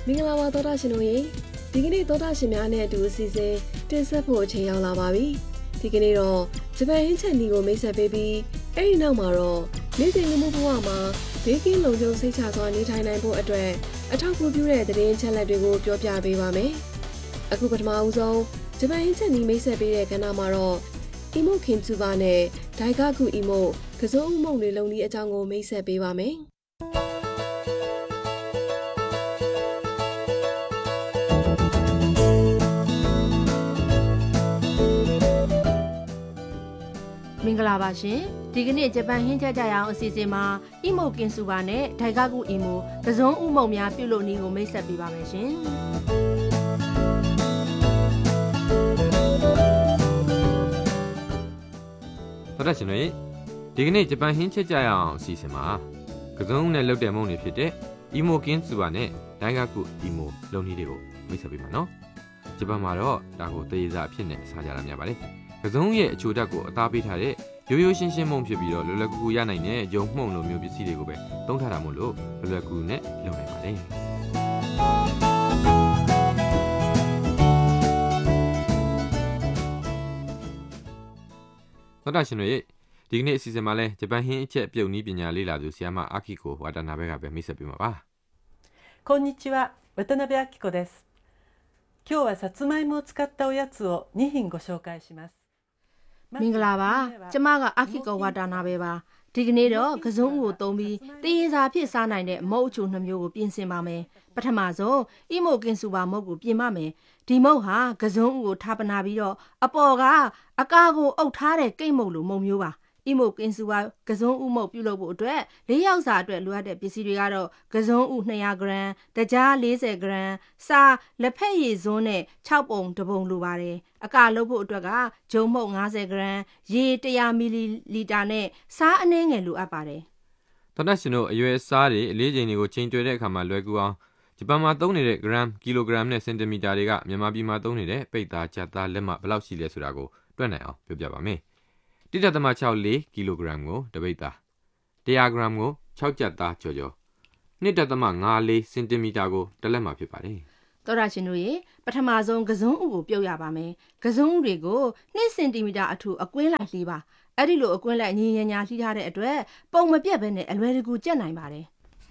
င်္ဂလာပါသောတာရှင်တို့ရေဒီကနေ့သောတာရှင်များနဲ့အတူအစီအစဉ်တင်ဆက်ဖို့အချိန်ရောက်လာပါပြီဒီကနေ့တော့ဂျပန်ဟင်းချက်နီကိုမိတ်ဆက်ပေးပြီးအဲ့ဒီနောက်မှာတော့နေ့စဉ်လူမှုဘဝမှာဘေးကင်းလုံခြုံစိတ်ချစွာနေထိုင်နိုင်ဖို့အတွက်အထောက်အကူပြုတဲ့သတင်းချက်လက်တွေကိုပြောပြပေးပါမယ်အခုပထမဦးဆုံးဂျပန်ဟင်းချက်နီမိတ်ဆက်ပေးတဲ့ကဏ္ဍမှာတော့အီမိုခင်ချူဘာနဲ့ဒိုင်ဂါကူအီမိုကစုံဥမုံတွေလုံဒီအကြောင်းကိုမိတ်ဆက်ပေးပါမယ်မင်္ဂလာပါရှင်ဒီကနေ့ဂျပန်ဟင်းချက်ကြရအောင်အစီအစဉ်မှာအီမိုကင်ဆူဘာနဲ့ဒိုင်ဂါကူအီမိုကစုံဥမုံများပြုလုပ်နည်းကိုမိတ်ဆက်ပေးပါမယ်ရှင်သောတာရှင်တို့ဒီကနေ့ဂျပန်ဟင်းချက်ကြရအောင်အစီအစဉ်မှာကစုံနဲ့လုပ်တဲ့မုံတွေဖြစ်တဲ့အီမိုကင်ဆူဘာနဲ့ဒိုင်ဂါကူအီမိုလုပ်နည်းတွေကိုမိတ်ဆက်ပေးပါနော်ဂျပန်မှာတော့ဒါကိုတရေစာအဖြစ်နဲ့စားကြတာများပါတယ်ကစုံရဲ့အချိုဓာတ်ကိုအသားပေးထားတဲ့ရိုးရိုးရှင်းရှင်းမုံဖြစ်ပြီးတော့လွယ်လွယ်ကူကူရနိုင်တဲ့ဂျုံမှုန့်လိုမျိုးပစ္စည်းတွေကိုပဲသုံးထားတာမို့လို့လွယ်လွယ်ကူကူနဲ့လုပ်နိုင်ပါတယ်သောတာရှင်တို့ဒီကနေ့အစီအစဉ်မှာလဲဂျပန်ဟင်းအချက်ပြုတ်နည်းပညာလေ့လာသူဆရာမအာကီကိုဝါတာနာဘဲကပဲမိတ်ဆက်ပေးမှာပါこんにちは、渡辺明子です。今日はさつまいもを使ったおやつを2品ご紹介します。 မင်္ဂလာပါကျမကအာခိကောဝါတာနာပဲပါဒီကနေ့တော့ကစုံဦးကိုသုံးပြီးတရေစာဖြစ်စားနိုင်တဲ့မုတ်အချိုနှမျိုးကိုပြင်ဆင်ပါမယ်ပထမဆုံးအီမိုကင်ဆူပါမုတ်ကိုပြင်ပါမယ်ဒီမုတ်ဟာကစုံဦးကိုထားပနာပြီးတော့အပေါ်ကအကာကိုအုပ်ထားတဲ့ကိတ်မုတ်လိုမုံမျိုးပါအီမိုကင်ဆူပါကစုံဦးမုတ်ပြုလုပ်ဖို့အတွက်၄ယောက်စာအတွက်လိုအပ်တဲ့ပစ္စည်းတွေကတော့ကစုံဦး200 ဂရမ်တကြား40 ဂရမ်စားလက်ဖက်ရည်စွန်းနဲ့6ပုံတပုံလိုပါတယ်အကာလုပ်ဖို့အတွက်ကဂျုံမုတ်50 ဂရမ်ရေ100 မီလီလီတာနဲ့စားအနည်းငယ်လိုအပ်ပါတယ်သောတာရှင်တို့အရွယ်စားတွေအလေးချိန်တွေကိုချိန်တွယ်တဲ့အခါမှာလွယ်ကူအောင်ဂျပန်မှာသုံးနေတဲ့ဂရမ်ကီလိုဂရမ်နဲ့စင်တီမီတာတွေကမြန်မာပြည်မှာသုံးနေတဲ့ပိတ်သားကြက်သားလက်မဘယ်လောက်ရှိလဲဆိုတာကိုတွက်နိုင်အောင်ပြောပြပါမယ်1.64 ကီလိုဂရမ်ကိုတပိတ်သား100 ဂရမ်ကို6ကြက်သားကျော်ကျော်2.54 စင်တီမီတာကိုတစ်လက်မှာဖြစ်ပါတယ်သောတာရှင်တို့ရေပထမဆုံးကစုံဥကိုပြုတ်ရပါမယ်ကစုံဥတွေကို2စင်တီမီတာအထူအကွင်းလိုက်လှီးပါအဲ့ဒီလိုအကွင်းလိုက်ညီညာညာလှီးထားတဲ့အတွက်ပုံမပြတ်ဘဲနဲ့အလွယ်တကူကျက်နိုင်ပါတယ်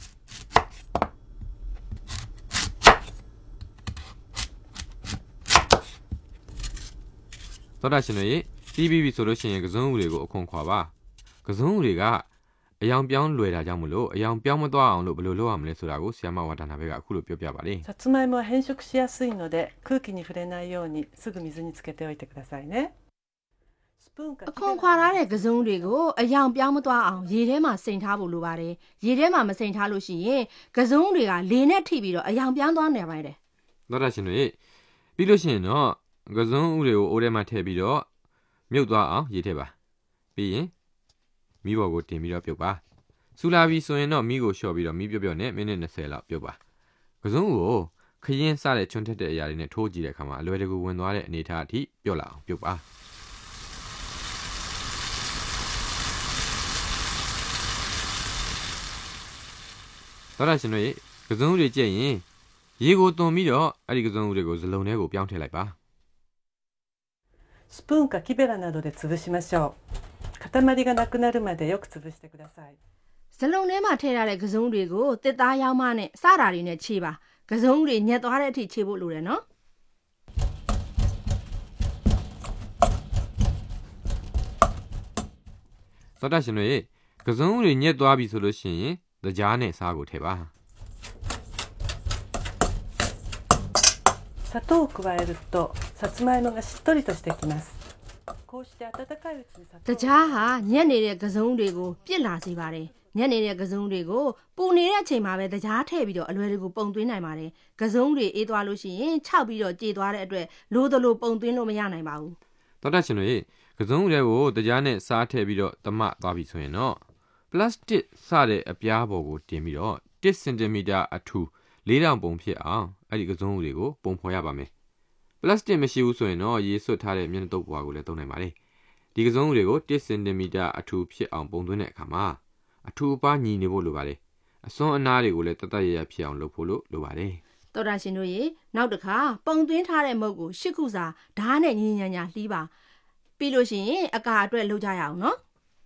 သောတာရှင်တို့ရေတီးပြီးဆိုလို့ရှိရင်ကစုံဥတွေကိုအခွန်ခွာပါကစုံဥတွေကအယောင်ပြောင်းလွယ်တာကြောင့်မလို့အယောင်ပြောင်းမသွားအောင်လို့ဘယ်လိုလုပ်ရမလဲဆိုတာကိုဆရာမဝါဒနာဘဲကအခုလိုပြောပြပါလေさつまいもは変色しやすいので空気に触れないようにすぐ水につけておいてくださいねအခွန်ခွာထားတဲ့ကစုံတွေကိုအယောင်ပြောင်းမသွားအောင်ရေထဲမှာစိန်ထားဖို့လိုပါတယ်ရေထဲမှာမစိန်ထားလို့ရှိရင်ကစုံတွေကလေနဲ့ထိပြီးတော့အယောင်ပြောင်းသွားနေပါတယ်သောတာရှင်တို့ပြီးလို့ရှိရင်တော့ကစုံဥတွေကိုအိုးထဲမှာထည့်ပြီးတော့မြုပ်သွားအောင်ရေထည့်ပါပြီးရင်မီးပေါ်ကိုတင်ပြီးတော့ပြုတ်ပါဆူလာပြီဆိုရင်တော့မီးကိုလျှော့ပြီးတော့မီးပြုတ်နဲ့မိနစ်20လောက်ပြုတ်ပါကစုံကိုခရင်စတဲ့ချွန်းထက်တဲ့အရာတွေနဲ့ထိုးကြည့်တဲ့အခါမှာအလွယ်တကူဝင်သွားတဲ့အနေအထားအထိပြုတ်လာအောင်ပြုတ်ပါသောတာရှင်တို့ကစုံတွေကြည့်ရင်ရေကိုသွန်ပြီးတော့အဲ့ဒီကစုံတွေကိုဇလုံးထဲကိုပြောင်းထည့်လိုက်ပါスプーンか木べらなどで潰しましょう塊がなくなるまでよく潰してくださいဇလုံးထဲမှာထည့်ထားတဲ့ကစုံတွေကိုတစ်သားရောင်းမနဲ့စတာတွေနဲ့ခြေပါကစုံတွေညက်သွားတဲ့အထိခြေဖို့လိုတယ်နော်သောတာရှင်တို့ကစုံတွေညက်သွားပြီဆိုလို့ရှိရင်တကြားနဲ့စားကိုထည့်ပါ砂糖を加えるとさつまいもがしっとりとしてきますこうして温かいうちに砂糖တကြားဟာညက်နေတဲ့ကစုံတွေကိုပြစ်လာစေပါတယ်ညက်နေတဲ့ကစုံတွေကိုပူနေတဲ့အချိန်မှာပဲတကြားထည့်ပြီးတော့အလွယ်တကူပုံသွင်းနိုင်ပါတယ်ကစုံတွေအေးသွားလို့ရှိရင်ခြောက်ပြီးတော့ကြေသွားတဲ့အတွက်လိုသလိုပုံသွင်းလို့မရနိုင်ပါဘူးသောတာရှင်တို့ကစုံတွေကိုတကြားနဲ့စားထည့်ပြီးတော့တမသွားပြီဆိုရင်တော့ပလတ်စတစ်စတဲ့အပြားပေါ်ကိုတင်ပြီးတော့1စင်တီမီတာအထူ4000ပုံဖြစ်အောင်အဲ့ဒီကစုံတွေကိုပုံဖော်ရပါမယ်ပလတ်စတစ်မရှိဘူးဆိုရင်တော့ရေဆွတ်ထားတဲ့မျက်နှာတုပ်ပွားကိုလည်းသုံးနိုင်ပါတယ်ဒီကစုံတွေကို1စင်တီမီတာအထူဖြစ်အောင်ပုံသွင်းတဲ့အခါမှာအထူအပါညီနေဖို့လိုပါတယ်အစွန်းအနားတွေကိုလည်းတတ်တတ်ရရဖြစ်အောင်လုပ်ဖို့လိုပါတယ်တော်တာရှင်တို့ရေနောက်တစ်ခါပုံသွင်းထားတဲ့မုတ်ကို8ခုစာဓာတ်နဲ့ညင်ညံညာလှီးပါပြီးလို့ရှိရင်အကာအတွက်လုပ်ကြရအောင်နော်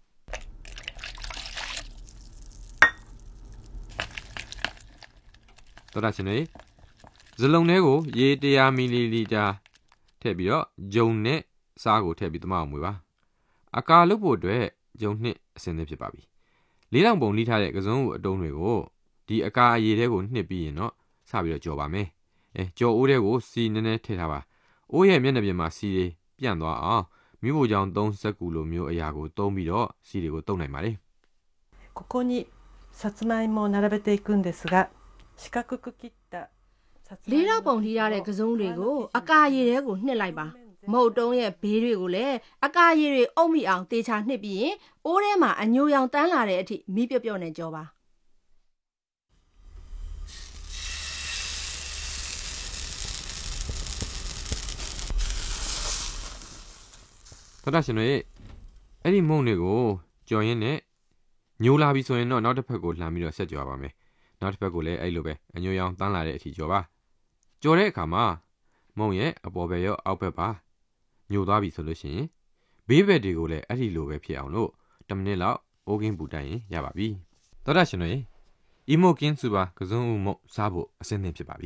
တော်တာရှင်တွေဇလုံးထဲကိုရေ100မီလီလီတာထည့်ပြီးတော့ဂျုံနဲ့စားကိုထည့်ပြီးသမအောင်မွေပါအကာလုပ်ဖို့အတွက်ဂျုံနှစ်အစင်းသင်းဖြစ်ပါပြီ၄တောင်ပုံလှီးထားတဲ့ကစုံအတုံးတွေကိုဒီအကာအရေထဲကိုနှစ်ပြီးရင်တော့စပြီးတော့ကြော်ပါမယ်ကြော်အိုးထဲကိုစီနည်းနည်းထည့်ထားပါအိုးရဲ့မျက်နှာပြင်မှာစီတွေပြန့်သွားအောင်မြို့ပေါ်ကြောင်3စက္ကူလိုမျိုးအရာကိုသုံးပြီးတော့စီတွေကိုတုပ်နိုင်ပါတယ်ここにさつまいもを並べていくんですが四角く切った၄တောင်ပုံလှီးထားတဲ့ကစုံတွေကိုအကာအရေထဲကိုနှစ်လိုက်ပါမုတ်တုံးရဲ့ဘေးတွေကိုလည်းအကာရည်တွေအုပ်မိအောင်တေချာနှစ်ပြီးရင်အိုးထဲမှာအညိုရောင်တန်းလာတဲ့အထိမီးပြော့ပြော့နဲ့ကြောပါတော်တာရှင်တွေအဲ့ဒီမုံတွေကိုကြော်ရင်းနဲ့ညိုလာပြီဆိုရင်တော့နောက်တစ်ဖက်ကိုလှမ်းပြီးတော့ဆက်ကြော်ပါမယ်နောက်တစ်ဖက်ကိုလည်းအဲ့လိုပဲအညိုရောင်တန်းလာတဲ့အထိကြော်ပါကြော်တဲ့အခါမှာမုံရဲ့အပေါ်ဘက်ရောအောက်ဘက်ပါညိုသွားပြီဆိုလို့ရှိရင်ဘေးဘက်တွေကိုလည်းအဲ့ဒီလိုပဲဖြစ်အောင်လို့10မိနစ်လောက်အိုးကင်းပူတိုက်ရင်ရပါပြီတော်တာရှင်တွေအီမိုကင်းစုပါကစုံဦးမုံစားဖို့အဆင်သင့်ဖြစ်ပါပြီ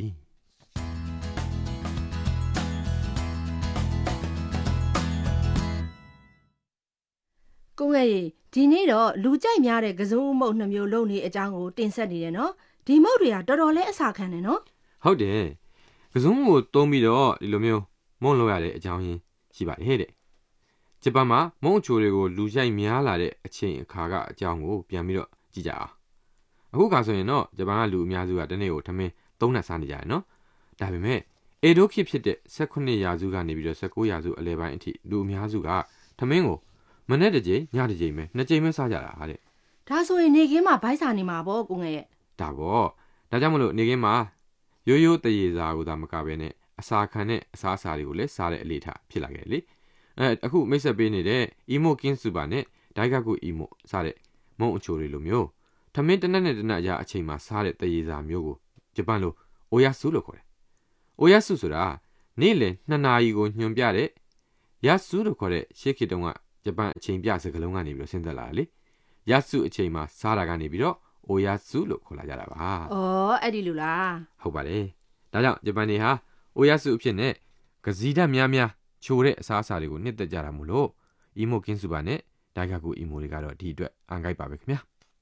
ကိုငယ်ရေဒီနေ့တော့လူကြိုက်များတဲ့ကစုံဦးမုံ2မျိုးလုံးနေအကြောင်းကိုတင်ဆက်နေတယ်နော်ဒီမုံတွေကတော်တော်လေးအစာခံတယ်နော်ဟုတ်တယ်ကစုံကိုတုံးပြီးတော့ဒီလိုမျိုးမုံလောက်ရတဲ့အကြောင်းရင်းရှိပါတယ်တဲ့ဂျပန်မှာမုံအချိုတွေကိုလူကြိုက်များလာတဲ့အချိန်အခါကအကြောင်းကိုပြန်ပြီးတော့ကြည့်ကြအောင်အခုကဆိုရင်တော့ဂျပန်ကလူအများစုကတနေ့ကိုထမင်း3နှက်စားနေကြတယ်နော်ဒါပေမဲ့အေဒိုခေတ်ဖြစ်တဲ့18ရာစုကနေပြီးတော့19ရာစုအလယ်ပိုင်းအထိလူအများစုကထမင်းကိုမနေ့တစ်ကြိမ်ညတစ်ကြိမ်ပဲ2ကြိမ်ပဲစားကြတာဟာတဲ့ဒါဆိုရင်နေခင်းမှာဘိုက်စာနေမှာပေါ့ကိုငယ်ရဲ့ဒါပေါ့ဒါကြောင့်မလို့နေခင်းမှာရိုးရိုးတရေစာကိုသာမကဘဲနဲ့အစာခံတဲ့အစားအစာတွေကိုလည်းစားတဲ့အလေးထားဖြစ်လာခဲ့လေအခုမိတ်ဆက်ပေးနေတဲ့အီမိုကင်းစူပါနဲ့ဒိုင်ဂါကူအီမိုစားတဲ့မုံအချိုတွေလိုမျိုးထမင်းတစ်နက်နဲ့တစ်နက်အရာအချိန်မှာစားတဲ့တရေစာမျိုးကိုဂျပန်လိုအိုယာစုလို့ခေါ်တယ်အိုယာစုဆိုတာနေ့လယ်2နာရီကိုညွှန်ပြတဲ့ယာစုလို့ခေါ်တဲ့ရှေ့ခေတ်တုန်းကဂျပန်အချိန်ပြစကားလုံးကနေပြီးတော့ဆင်းသက်လာတယ်လေယာစုအချိန်မှာစားတာကနေပြီးတော့အိုယာစုလို့ခေါ်လာကြတာပါဩအဲ့ဒီလိုလားဟုတ်ပါတယ်ဒါကြောင့်ဂျပန်တွေဟာအိုယာစုအဖြစ်နဲ့ကစီဓာတ်များများချိုတဲ့အစားအစာတွေကိုနှစ်သက်ကြတာမို့လို့အီမိုကင်းစူပါနဲ့ဒိုင်ဂါကူအီမိုတွေကတော့ဒီအတွက်အန်ကိုက်ပါပဲခင်ဗျာ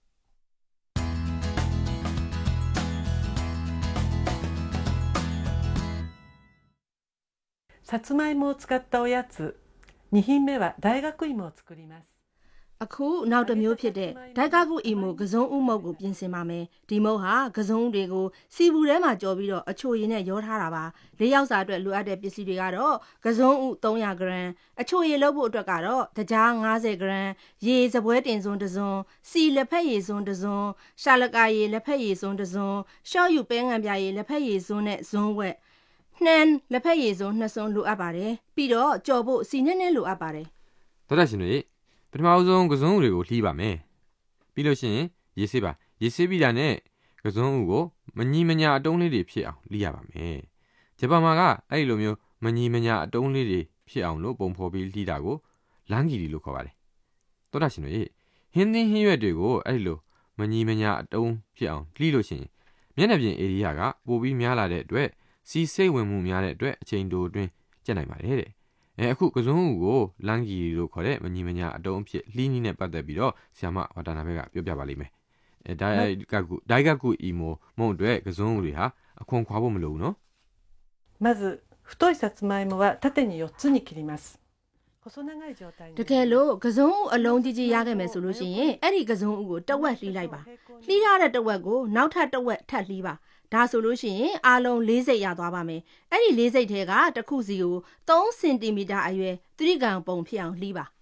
さつまいもを使ったおやつ2品目は大学芋を作りますအခုနောက်တစ်မျိုးဖြစ်တဲ့ဒိုင်ဂါကူအီမိုကစုံဦးမုတ်ကိုပြင်ဆင်ပါမယ်ဒီမုတ်ဟာကစုံတွေကိုစီဘူးထဲမှာကြော်ပြီးတော့အချိုရည်နဲ့ရောထားတာပါ၄ယောက်စာအတွက်လိုအပ်တဲ့ပစ္စည်းတွေကတော့ကစုံဦး300 gr အချိုရည်လုပ်ဖို့အတွက်ကတော့တကြား50 gr ရေစပွဲတင်စွန်းတစ်စွန်းစီလက်ဖက်ရည်စွန်းတစ်စွန်းရှာလကာရည်လက်ဖက်ရည်စွန်းတစ်စွန်းရှော့ယူပဲငံပြားရည်လက်ဖက်ရည်စွန်းနဲ့ဇွန်းဝက်နှမ်းလက်ဖက်ရည်စွန်း2စွန်းလိုအပ်ပါတယ်ပြီးတော့ကြော်ဖို့စီနဲ့နဲ့လိုအပ်ပါတယ်တော်တော်ရှင်တွေပထမဆုံးကစုံဦးတွေကိုလှီးပါမယ်ပြီးလို့ရှိရင်ရေဆေးပါရေဆေးပြီးတာနဲ့ကစုံဦးကိုမညီမညာအတုံးလေးတွေဖြစ်အောင်လှီးရပါမယ်ဂျပန်မှာကအဲ့ဒီလိုမျိုးမညီမညာအတုံးလေးတွေဖြစ်အောင်လို့ပုံဖော်ပြီးလှီးတာကိုလန်ဂီလီလို့ခေါ်ပါတယ်တော်တော်ရှင်တွေဟင်းသင်းဟင်းရွက်တွေကိုအဲ့ဒီလိုမညီမညာအတုံးဖြစ်အောင်လှီးလို့ရှိရင်မျက်နှာပြင်ဧရိယာကပိုပြီးများလာတဲ့အတွက်စီစိတ်ဝင်မှုများတဲ့အတွက်အချိန်တိုအတွင်းကျက်နိုင်ပါတယ်တဲ့အခုကစုံဦးကိုလန်ဂီလို့ခေါ်တဲ့မညီမညာအတုံးအဖြစ်လှီးနီးနဲ့ပတ်သက်ပြီးတော့ဆရာမဝါတာနာဘက်ကပြောပြပါလိမ့်မယ်ဒိုင်ဂါကူအီမိုမုံအတွက်ကစုံဦးတွေဟာအခွန်ခွာဖို့မလိုဘူးနော်まず太いさつまいもは縦に4つに切りますတကယ်လို့ကစုံဦးအလုံးကြီးကြီးရခဲ့မယ်ဆိုလို့ရှိရင်အဲ့ဒီကစုံဦးကိုတဝက်လှီးလိုက်ပါလှီးထားတဲ့တဝက်ကိုနောက်ထပ်တဝက်ထပ်လှီးပါဒါဆိုလို့ရှိရင်အားလုံး4စိတ်ရသွားပါမယ်အဲ့ဒီ4စိတ်ထဲကတစ်ခုစီကို3စင်တီမီတာအရွယ်သတိကံပုံဖြစ်အောင်လှီးပါ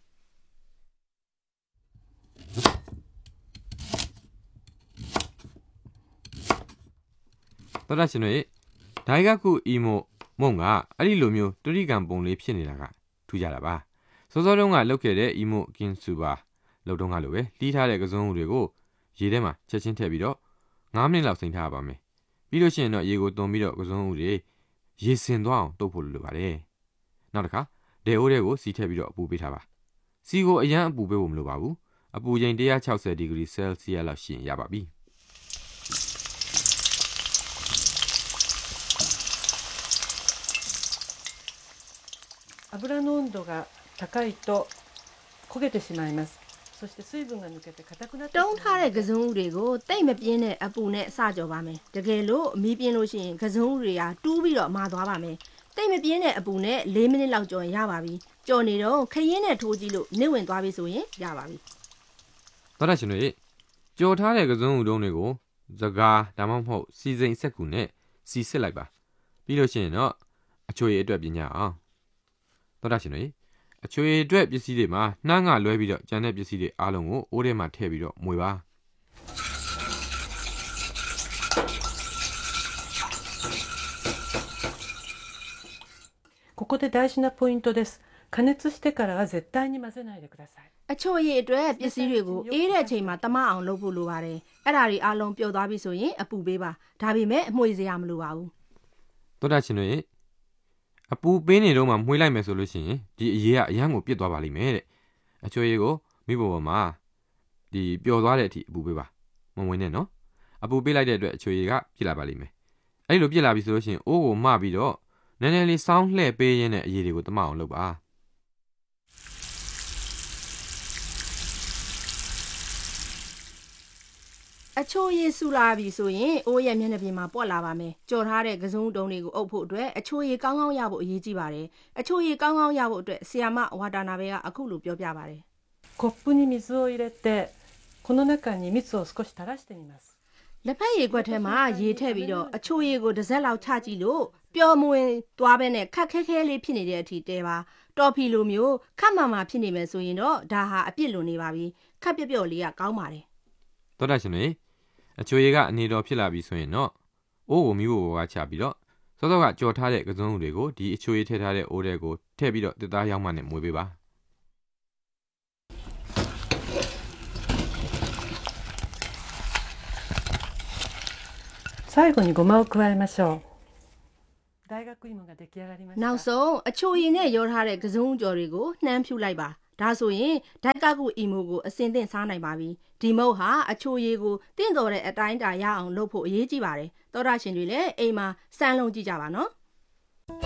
တော်တော်ရှင်တွေဒိုင်ဂါကူအီမိုမုံကအဲ့ဒီလိုမျိုးသတိကံပုံလေးဖြစ်နေတာကထူးကြတာပါစောစောတုန်းကလောက်ခဲ့တဲ့အီမိုကင်းစူပါလောက်တုန်းကလိုပဲလှီးထားတဲ့ကစုံဦးတွေကိုရေထဲမှာချက်ချင်းထည့်ပြီးတော့9မိနစ်လောက်စိမ့်ထားပါမယ်ပြီးလို့ရှိရင်တော့ရေကိုသွန်ပြီးတော့ကစုံဦးတွေရေစင်သွားအောင်တုပ်ဖို့လိုပါတယ်နောက်တစ်ခါဒဲအိုးတွေကိုစီထည့်ပြီးတော့အပူပေးထားပါစီကိုအရန်အပူပေးဖို့မလိုပါဘူးအပူချိန်160ဒီဂရီဆဲလ်စီယပ်လောက်ရှိရင်ရပါပြီ油の温度が高いと焦げてしまいます。そして水分が抜けて硬くなって。 တုံးထားတဲ့ကစုံဦးတွေကိုတိတ်မပြင်းတဲ့အပူနဲ့စကြော်ပါမယ်တကယ်လို့မီးပြင်းလို့ရှိရင်ကစုံဦးတွေကတူးပြီးတော့မာသွားပါမယ်တိတ်မပြင်းတဲ့အပူနဲ့4မိနစ်လောက်ကြော်ရင်ရပါပြီကြော်နေတော့ခရင်းနဲ့ထိုးကြည့်လို့နစ်ဝင်သွားပြီဆိုရင်ရပါပြီသောတာရှင်တွေကြော်ထားတဲ့ကစုံဦးတုံးတွေကိုစကားဒါမှမဟုတ်စီစိန်ဆက်ကူနဲ့စီစစ်လိုက်ပါပြီးလို့ရှိရင်တော့အချိုရည်အတွက်ပြင်ကြအောင်သောတာရှင်တွေအချွေအတွက်ပစ္စည်းတွေမှာနှမ်းကလွဲပြီးတော့ကျန်တဲ့ပစ္စည်းတွေအားလုံးကိုအိုးထဲမှာထည့်ပြီးတော့မွေပါここで大事なポイントです。加熱してからは絶対に混ぜないでください。 အချိုရည်အတွက်ပစ္စည်းတွေကိုအေးတဲ့အချိန်မှာတမအောင်လုပ်ဖို့လိုပါတယ်အဲ့ဒါတွေအားလုံးပျော်သွားပြီဆိုရင်အပူပေးပါဒါပေမဲ့အမွှေစရာမလိုပါဘူးသောတာရှင်တွေအပူပေးနေတော့မှမှွေးလိုက်မယ်ဆိုလို့ရှိရင်ဒီအရေးကအရန်ကိုပြစ်သွားပါလိမ့်မယ်တဲ့အချိုရည်ကိုမိဘပေါ်မှာဒီပျော်သွားတဲ့အထိအပူပေးပါမဝင်နဲ့နော်အပူပေးလိုက်တဲ့အတွက်အချိုရည်ကပြစ်လာပါလိမ့်မယ်အဲ့လိုပြစ်လာပြီဆိုလို့ရှိရင်အိုးကိုမပြီးတော့နည်းနည်းလေးစောင်းလှဲ့ပေးရင်းနဲ့အရေးတွေကိုတမအောင်လုပ်ပါအချိုရည်ဆူလာပြီဆိုရင်အိုးရဲ့မျက်နှာပြင်မှာပွက်လာပါမယ်ကြော်ထားတဲ့ကစုံတုံးတွေကိုအုပ်ဖို့အတွက်အချိုရည်ကောင်းကောင်းရဖို့အရေးကြီးပါတယ်အချိုရည်ကောင်းကောင်းရဖို့အတွက်ဆီယာမဝါတာနာဘေကအခုလိုပြောပြပါတယ်コップに水を入れてこの中に蜜を少し垂らしてみますလက်ဖက်ရည်ခွက်ထဲမှာရေထည့်ပြီးတော့အချိုရည်ကိုတစ်စက်လောက်ချကြည့်လို့ပျော်မဝင်သွားပဲနဲ့ခက်ခဲခဲလေးဖြစ်နေတဲ့အထိတဲပါတော်ဖီလိုမျိုးခက်မှန်မှဖြစ်နေမယ်ဆိုရင်တော့ဒါဟာအပြစ်လွန်နေပါပြီခက်ပျော့လေးကကောင်းပါတယ်သောတာရှင်တွေအချိုရည်ကအနေတော်ဖြစ်လာပြီဆိုရင်တော့အိုးကိုမိဖို့ကချပြီးတော့စောစောကကြော်ထားတဲ့ကစုံဦးတွေကိုဒီအချိုရည်ထည့်ထားတဲ့အိုးတွေကိုထည့်ပြီးတော့တစ်သားရောက်မှနဲ့မွေးပေးပါ最後にごまを加えましょう。大学芋が出来上がりました。 နောက်ဆုံးအချိုရည်နဲ့ရောထားတဲ့ကစုံကြော်တွေကိုနှမ်းဖြူလိုက်ပါဒါဆိုရင်ဒိုက်ကကူအီမိုကိုအစင်သင့်စားနိုင်ပါပြီဒီမုတ်ဟာအချိုရည်ကိုတင့်တော်တဲ့အတိုင်းတာရအောင်လုပ်ဖို့အရေးကြီးပါတယ်သောတာရှင်တွေလည်းအိမ်မှာစမ်းလုံးကြည့်ကြပါနော်